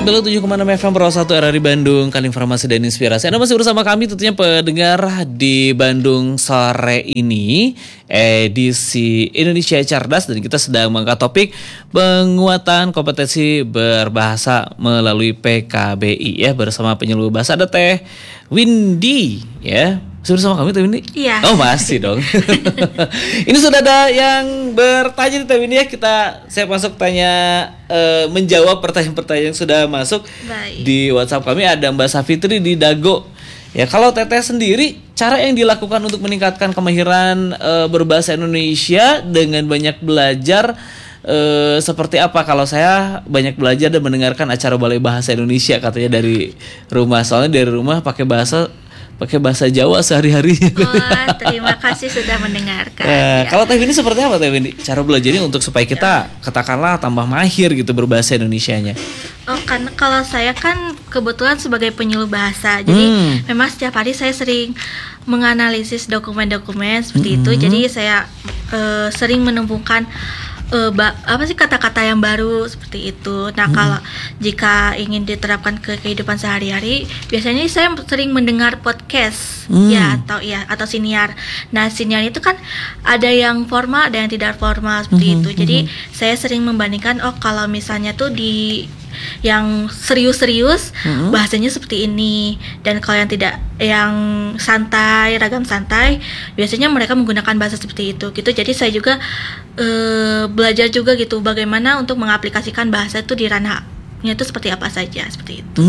97,6 FM Pro 1 RRI Bandung, kali informasi dan inspirasi. Anda masih bersama kami tentunya pendengar di Bandung sore ini, edisi Indonesia Cerdas, dan kita sedang mengangkat topik penguatan kompetensi berbahasa melalui PKBI ya, bersama penyuluh bahasa ada Teh Windy ya. Masih bersama kami Teh Windy? Iya. Oh masih dong. Ini sudah ada yang bertanya nih Teh Windy ya. Saya masuk tanya menjawab pertanyaan-pertanyaan yang sudah masuk. Baik. Di WhatsApp kami. Ada Mbak Safitri di Dago. Ya, kalau Teteh sendiri, cara yang dilakukan untuk meningkatkan kemahiran berbahasa Indonesia dengan banyak belajar seperti apa? Kalau saya banyak belajar dan mendengarkan acara Balai Bahasa Indonesia katanya dari rumah. Soalnya dari rumah pakai bahasa Jawa sehari-hari. Wah, terima kasih sudah mendengarkan. Ya. Kalau Teh Windy seperti apa Teh Windy? Cara belajarnya untuk supaya kita katakanlah tambah mahir gitu berbahasa Indonesianya. Oh, karena kalau saya kan kebetulan sebagai penyuluh bahasa, jadi memang setiap hari saya sering menganalisis dokumen-dokumen seperti itu. Jadi saya sering menemukan kata-kata yang baru seperti itu. Nah, kalau jika ingin diterapkan ke kehidupan sehari-hari, biasanya saya sering mendengar podcast atau siniar. Nah, siniar itu kan ada yang formal, ada yang tidak formal seperti itu. Jadi saya sering membandingkan, kalau misalnya tuh di yang serius-serius bahasanya seperti ini, dan kalau yang santai, ragam santai, biasanya mereka menggunakan bahasa seperti itu gitu. Jadi saya juga belajar juga gitu bagaimana untuk mengaplikasikan bahasa itu di ranahnya itu seperti apa saja, seperti itu.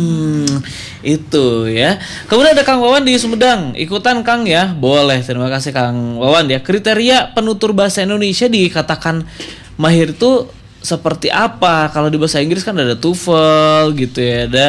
Itu ya. Kemudian ada Kang Wawan di Sumedang. Ikutan Kang ya. Boleh. Terima kasih Kang Wawan ya. Kriteria penutur bahasa Indonesia dikatakan mahir itu seperti apa? Kalau di bahasa Inggris kan ada TOEFL gitu ya, ada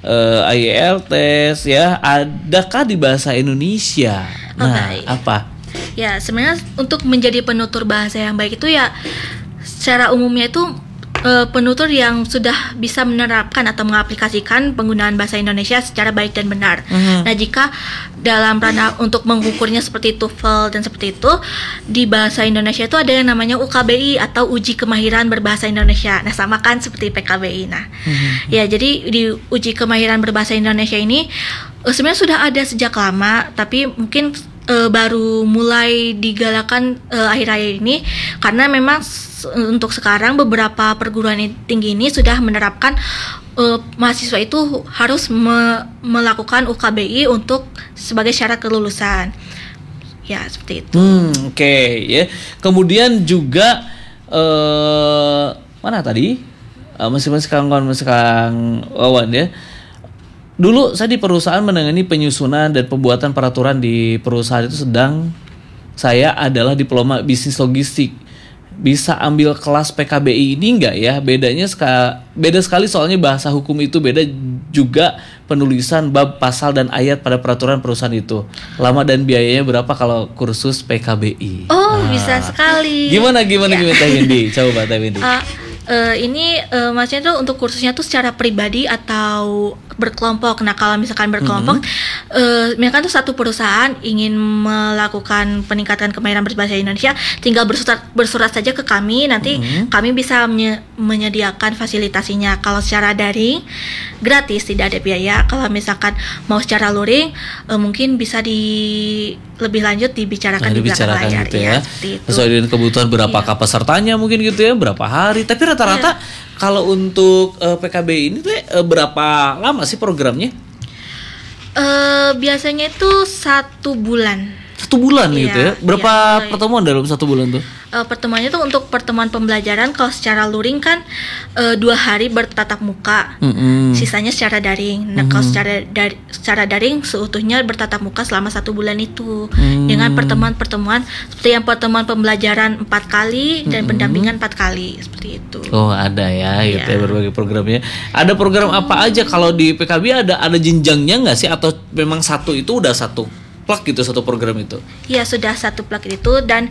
IELTS ya. Adakah di bahasa Indonesia? Nah, apa? Ya, sebenarnya untuk menjadi penutur bahasa yang baik itu ya secara umumnya itu penutur yang sudah bisa menerapkan atau mengaplikasikan penggunaan bahasa Indonesia secara baik dan benar. Nah, jika dalam ranah untuk mengukurnya seperti TOEFL dan seperti itu, di bahasa Indonesia itu ada yang namanya UKBI atau Uji Kemahiran Berbahasa Indonesia. Nah, sama kan seperti PKBI. Nah, ya jadi di Uji Kemahiran Berbahasa Indonesia ini sebenarnya sudah ada sejak lama, tapi mungkin baru mulai digalakan akhir-akhir ini, karena memang untuk sekarang beberapa perguruan tinggi ini sudah menerapkan mahasiswa itu harus melakukan UKBI untuk sebagai syarat kelulusan. Ya, seperti itu. Oke, ya. Kemudian juga mana tadi? Masih Kang Wawan ya. Dulu saya di perusahaan menangani penyusunan dan pembuatan peraturan di perusahaan itu, saya adalah diploma bisnis logistik. Bisa ambil kelas PKBI ini enggak ya? Beda sekali soalnya bahasa hukum itu beda juga, penulisan bab, pasal dan ayat pada peraturan perusahaan itu. Lama dan biayanya berapa kalau kursus PKBI? Bisa sekali. Gimana Teh Windy? Coba Teh Windy. Ini maksudnya tuh untuk kursusnya tuh secara pribadi atau berkelompok. Nah, kalau misalkan berkelompok, misalkan tuh satu perusahaan ingin melakukan peningkatan kemahiran berbahasa Indonesia, tinggal bersurat saja ke kami. Nanti kami bisa menyediakan fasilitasinya. Kalau secara daring gratis, tidak ada biaya. Kalau misalkan mau secara luring, mungkin bisa lebih lanjut dibicarakan di belakang layar gitu ya. Sesuai dengan kebutuhan berapakah pesertanya mungkin gitu ya, berapa hari. Tapi rata-rata kalau untuk PKBI ini tuh berapa lama sih programnya? Biasanya itu 1 bulan. 1 bulan gitu ya. Berapa pertemuan dalam 1 bulan tuh? Pertemuannya tuh untuk pertemuan pembelajaran, kalau secara luring kan 2 hari bertatap muka, sisanya secara daring. Nah, kalau secara daring seutuhnya bertatap muka selama 1 bulan itu, dengan pertemuan-pertemuan seperti yang pertemuan pembelajaran 4 kali dan pendampingan 4 kali seperti itu. Oh, ada ya gitu ya berbagai programnya. Ada program apa aja kalau di PKB? Ada jenjangnya nggak sih, atau memang satu itu udah satu plak gitu, satu program itu? Iya, sudah satu plak itu, dan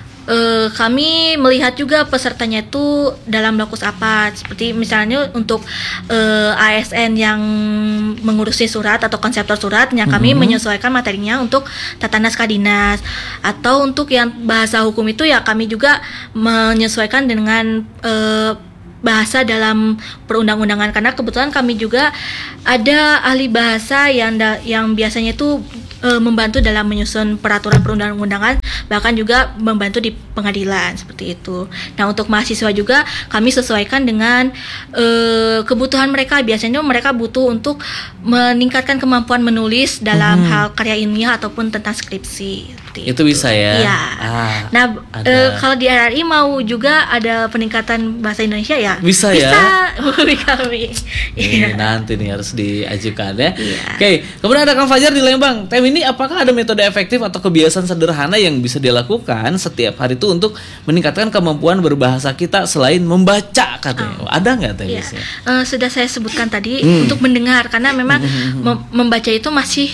kami melihat juga pesertanya itu dalam lokus apa. Seperti misalnya untuk ASN yang mengurusi surat atau konseptor suratnya, kami menyesuaikan materinya untuk tata naskah dinas. Atau untuk yang bahasa hukum itu ya kami juga menyesuaikan dengan bahasa dalam perundang-undangan, karena kebetulan kami juga ada ahli bahasa yang biasanya itu membantu dalam menyusun peraturan perundang-undangan, bahkan juga membantu di pengadilan seperti itu. Nah, untuk mahasiswa juga kami sesuaikan dengan kebutuhan mereka. Biasanya mereka butuh untuk meningkatkan kemampuan menulis dalam hal karya ilmiah ataupun tentang skripsi. Itu bisa ya? Iya. Nah, kalau di RRI mau juga ada peningkatan bahasa Indonesia ya? Bisa ya? Bisa, hubungi kami. Ini nanti nih harus diajukan ya. Oke, kemudian ada Kang Fajar di Lembang. Tem, ini apakah ada metode efektif atau kebiasaan sederhana yang bisa dilakukan setiap hari itu untuk meningkatkan kemampuan berbahasa kita selain membaca katanya? Ada nggak Tem? Sudah saya sebutkan tadi untuk mendengar, karena memang membaca itu masih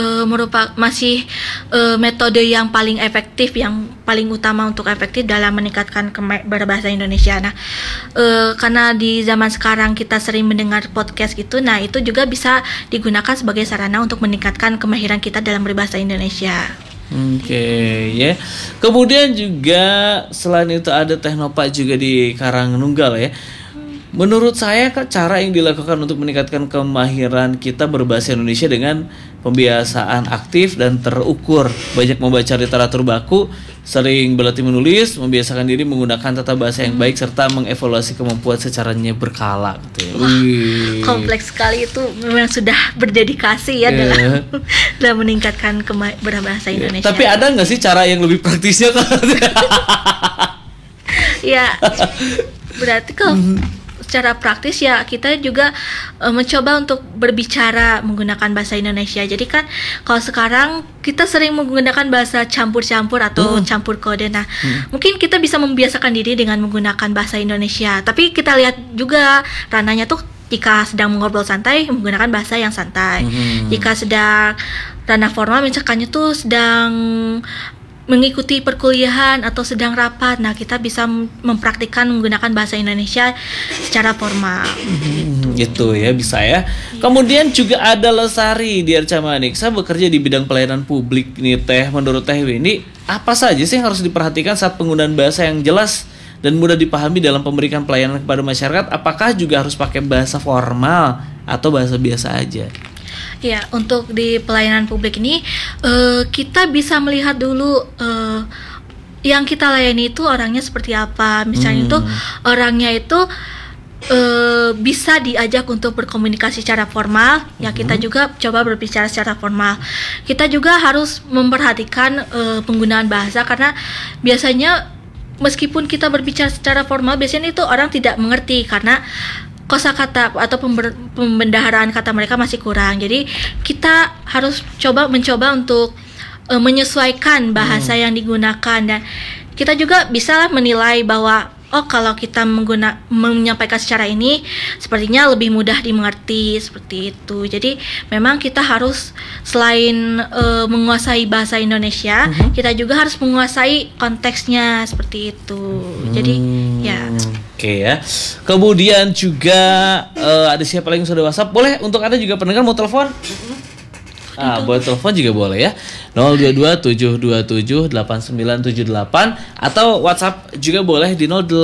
metode yang paling efektif, yang paling utama untuk efektif dalam meningkatkan berbahasa Indonesia. Nah, karena di zaman sekarang kita sering mendengar podcast gitu, nah itu juga bisa digunakan sebagai sarana untuk meningkatkan kemahiran kita dalam berbahasa Indonesia. Oke, ya. Kemudian juga selain itu ada Teknopa juga di Karangnunggal ya. Menurut saya cara yang dilakukan untuk meningkatkan kemahiran kita berbahasa Indonesia dengan pembiasaan aktif dan terukur, banyak membaca literatur baku, sering berlatih menulis, membiasakan diri menggunakan tata bahasa yang baik, serta mengevaluasi kemampuan secaranya berkala gitu ya. Kompleks sekali, itu memang sudah berdedikasi ya dalam meningkatkan berbahasa Indonesia. Tapi ada nggak sih cara yang lebih praktisnya? Ya, berarti kalau secara praktis ya kita juga mencoba untuk berbicara menggunakan bahasa Indonesia. Jadi kan kalau sekarang kita sering menggunakan bahasa campur-campur atau campur kode. Nah, mungkin kita bisa membiasakan diri dengan menggunakan bahasa Indonesia. Tapi kita lihat juga ranahnya tuh, jika sedang mengobrol santai menggunakan bahasa yang santai. Jika sedang ranah formal misalkannya tuh sedang mengikuti perkuliahan atau sedang rapat, nah kita bisa mempraktikkan menggunakan bahasa Indonesia secara formal. Gitu ya, bisa ya. Kemudian juga ada Lesari di Arca Manik. Saya bekerja di bidang pelayanan publik nih Teh. Menurut Teh ini apa saja sih yang harus diperhatikan saat penggunaan bahasa yang jelas dan mudah dipahami dalam memberikan pelayanan kepada masyarakat? Apakah juga harus pakai bahasa formal atau bahasa biasa aja? Ya, untuk di pelayanan publik ini kita bisa melihat dulu yang kita layani itu orangnya seperti apa. Misalnya itu orangnya itu bisa diajak untuk berkomunikasi secara formal, ya kita juga coba berbicara secara formal. Kita juga harus memperhatikan penggunaan bahasa, karena biasanya meskipun kita berbicara secara formal, biasanya itu orang tidak mengerti karena kosakata atau pembendaharaan kata mereka masih kurang. Jadi kita harus mencoba untuk menyesuaikan bahasa yang digunakan, dan kita juga bisa menilai bahwa kalau kita menyampaikan secara ini sepertinya lebih mudah dimengerti, seperti itu. Jadi memang kita harus selain menguasai bahasa Indonesia, kita juga harus menguasai konteksnya, seperti itu. Jadi ya. Oke ya. Kemudian juga ada siapa lagi yang sudah WhatsApp? Boleh untuk Anda juga pendengar mau telepon? Buat telepon juga boleh ya. 022-727-8978 atau WhatsApp juga boleh di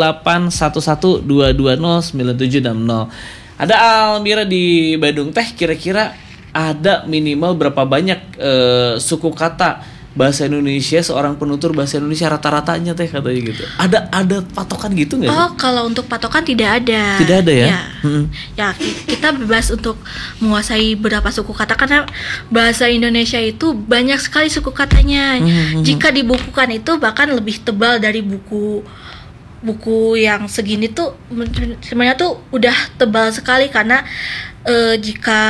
0811-220-9760. Ada Almira di Bandung. Teh, kira-kira ada minimal berapa banyak suku kata bahasa Indonesia seorang penutur bahasa Indonesia rata-ratanya Teh, katanya gitu? Ada patokan gitu nggak sih? Kalau untuk patokan tidak ada. Tidak ada ya? Ya, kita bebas untuk menguasai berapa suku kata, karena bahasa Indonesia itu banyak sekali suku katanya. Jika dibukukan itu bahkan lebih tebal dari buku yang segini tuh, sebenarnya tuh udah tebal sekali, karena jika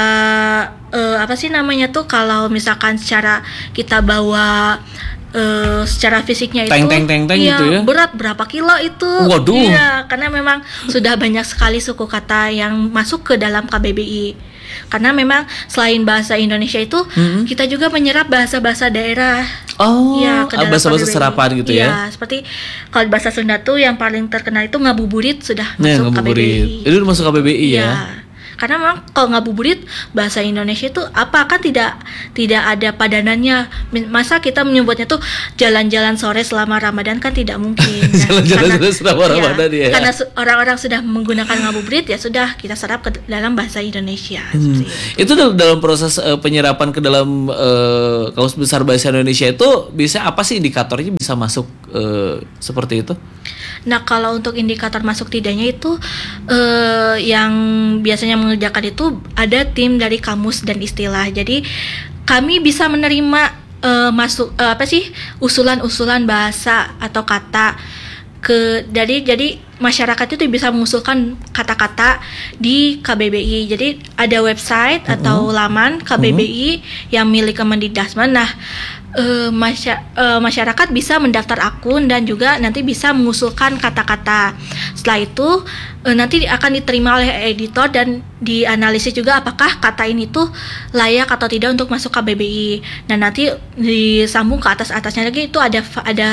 kalau misalkan secara kita bawa secara fisiknya itu gitu ya, berat berapa kilo itu. Waduh. Iya, karena memang sudah banyak sekali suku kata yang masuk ke dalam KBBI. Karena memang selain bahasa Indonesia itu kita juga menyerap bahasa-bahasa daerah. Ya, bahasa-bahasa serapan gitu ya. Iya, seperti kalau bahasa Sunda tuh yang paling terkenal itu ngabuburit sudah masuk KBBI. Itu masuk KBBI ya. karena memang kalau ngabuburit bahasa Indonesia itu apa kan tidak ada padanannya. Masa kita menyebutnya tuh jalan-jalan sore selama Ramadan kan tidak mungkin. Jalan-jalan sore selama Ramadan ya. Karena orang-orang sudah menggunakan ngabuburit ya sudah kita serap ke dalam bahasa Indonesia. Itu dalam proses penyerapan ke dalam Kamus Besar Bahasa Indonesia itu bisa apa sih indikatornya bisa masuk seperti itu? Nah, kalau untuk indikator masuk tidaknya itu yang biasanya mengerjakan itu ada tim dari kamus dan istilah. Jadi kami bisa menerima usulan-usulan bahasa atau kata jadi masyarakat itu bisa mengusulkan kata-kata di KBBI. Jadi ada website atau laman KBBI yang milik Kemendikbudristek. Nah, masyarakat bisa mendaftar akun dan juga nanti bisa mengusulkan kata-kata. Setelah itu nanti akan diterima oleh editor dan dianalisis juga apakah kata ini tuh layak atau tidak untuk masuk KBBI. Nah, nanti disambung ke atasnya lagi itu ada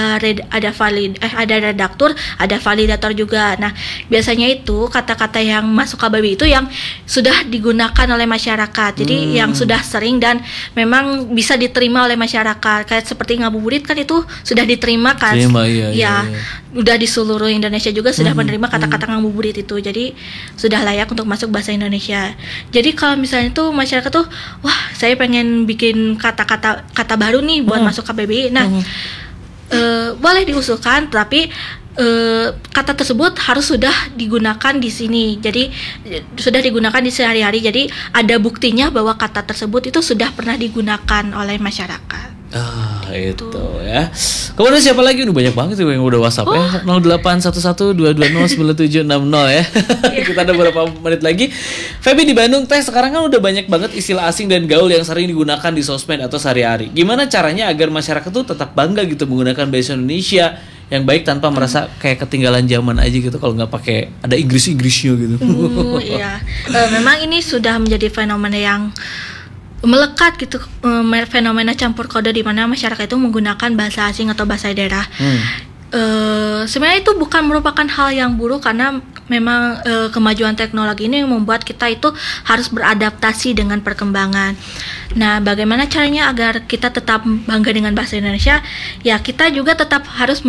redaktur, ada validator juga. Nah, biasanya itu kata-kata yang masuk KBBI itu yang sudah digunakan oleh masyarakat. Jadi yang sudah sering dan memang bisa diterima oleh masyarakat. Kayak seperti ngabuburit kan itu sudah diterima kan. Iya. Udah di seluruh Indonesia juga sudah menerima kata-kata ngabuburit itu. Jadi sudah layak untuk masuk bahasa Indonesia. Jadi kalau misalnya tuh masyarakat tuh wah, saya pengen bikin kata baru nih buat masuk KBBI. Nah, boleh diusulkan tapi kata tersebut harus sudah digunakan di sini. Jadi sudah digunakan di sehari-hari. Jadi ada buktinya bahwa kata tersebut itu sudah pernah digunakan oleh masyarakat. Itu ya. Kemudian siapa lagi? Udah banyak banget tuh yang udah WhatsApp ya. 081122099760 ya. Kita ada beberapa menit lagi. Feby di Bandung teh sekarang kan udah banyak banget istilah asing dan gaul yang sering digunakan di sosmed atau sehari-hari. Gimana caranya agar masyarakat tuh tetap bangga gitu menggunakan bahasa Indonesia yang baik tanpa merasa kayak ketinggalan zaman aja gitu kalau nggak pakai ada Inggris-Inggrisnya gitu. Iya. Memang ini sudah menjadi fenomena yang melekat gitu, fenomena campur kode di mana masyarakat itu menggunakan bahasa asing atau bahasa daerah. Sebenarnya itu bukan merupakan hal yang buruk karena memang kemajuan teknologi ini membuat kita itu harus beradaptasi dengan perkembangan. Nah, bagaimana caranya agar kita tetap bangga dengan bahasa Indonesia? Ya, kita juga tetap harus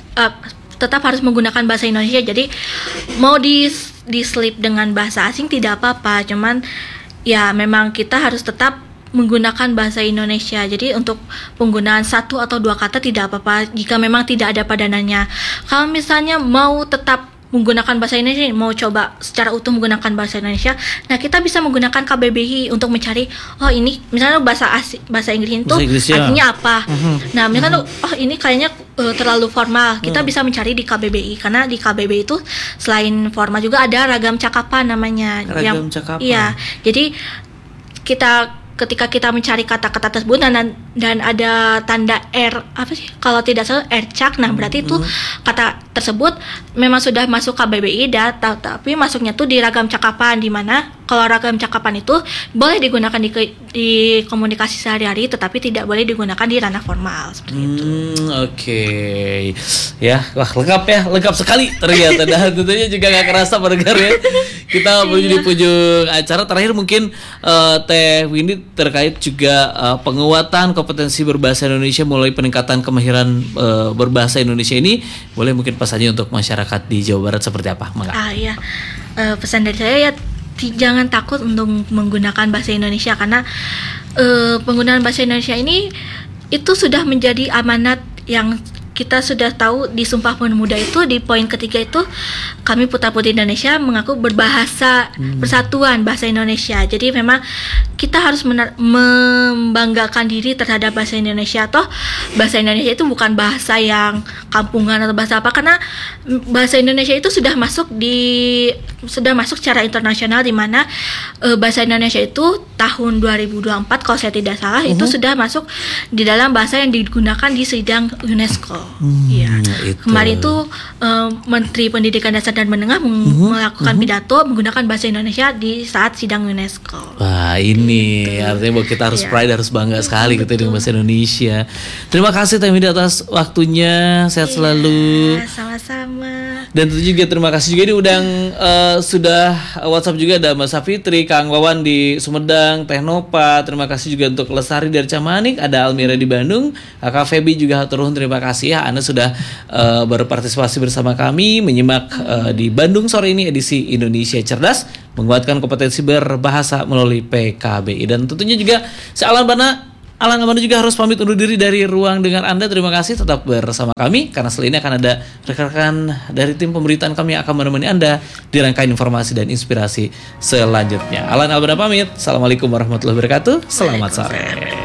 menggunakan bahasa Indonesia. Jadi mau diselip dengan bahasa asing tidak apa-apa, cuman ya memang kita harus tetap menggunakan bahasa Indonesia. Jadi untuk penggunaan satu atau dua kata tidak apa-apa jika memang tidak ada padanannya. Kalau misalnya mau tetap menggunakan bahasa Indonesia, mau coba secara utuh menggunakan bahasa Indonesia, nah kita bisa menggunakan KBBI untuk mencari ini misalnya bahasa Inggris itu artinya apa. Nah, misalnya ini kayaknya terlalu formal, kita bisa mencari di KBBI karena di KBBI itu selain formal juga ada ragam cakapan namanya. Ragam cakapan. Iya. Jadi ketika kita mencari kata-kata tersebut dan ada tanda R kalau tidak salah RCAK, nah berarti itu kata tersebut memang sudah masuk KBBI tapi masuknya tuh di ragam cakapan, di mana kalau ragam cakapan itu boleh digunakan di komunikasi sehari-hari tetapi tidak boleh digunakan di ranah formal seperti itu. Oke. Ya, wah lengkap sekali ternyata. Dan tentunya juga gak kerasa pendengar ya. Kita menuju di penghujung acara. Terakhir mungkin Teh Windy terkait juga penguatan kompetensi berbahasa Indonesia mulai peningkatan kemahiran berbahasa Indonesia ini, boleh mungkin pesannya untuk masyarakat di Jawa Barat seperti apa? Iya. Pesan dari saya ya jangan takut untuk menggunakan bahasa Indonesia karena penggunaan bahasa Indonesia ini itu sudah menjadi amanat yang kita sudah tahu di Sumpah Pemuda itu di poin ketiga itu kami Putra-Putri Indonesia mengaku berbahasa persatuan bahasa Indonesia. Jadi memang kita harus membanggakan diri terhadap bahasa Indonesia. Toh bahasa Indonesia itu bukan bahasa yang kampungan atau bahasa apa, karena bahasa Indonesia itu sudah masuk secara internasional, di mana bahasa Indonesia itu tahun 2024 kalau saya tidak salah itu sudah masuk di dalam bahasa yang digunakan di sidang UNESCO. Iya. Kemarin itu Menteri Pendidikan Dasar dan Menengah melakukan pidato menggunakan bahasa Indonesia di saat sidang UNESCO. Wah, ini artinya bahwa kita harus pride, harus bangga sekali gitu dengan bahasa Indonesia. Terima kasih Teh Windy atas waktunya. Sehat selalu. Sama-sama. Dan tentu juga terima kasih juga diundang sudah WhatsApp juga ada Mbak Safitri, Kang Wawan di Sumedang, Teh Nopa. Terima kasih juga untuk Lestari dari Camanik, ada Almira di Bandung, Kak Febi juga hatur nuhun terima kasih ya Anda sudah berpartisipasi bersama kami menyimak di Bandung sore ini edisi Indonesia Cerdas menguatkan kompetensi berbahasa melalui PKBI. Dan tentunya juga Alan Amanda juga harus pamit undur diri dari ruang dengar Anda. Terima kasih tetap bersama kami karena setelah ini akan ada rekan-rekan dari tim pemberitaan kami yang akan menemani Anda di rangkaian informasi dan inspirasi selanjutnya. Alan Amanda pamit. Assalamualaikum warahmatullahi wabarakatuh. Selamat sore.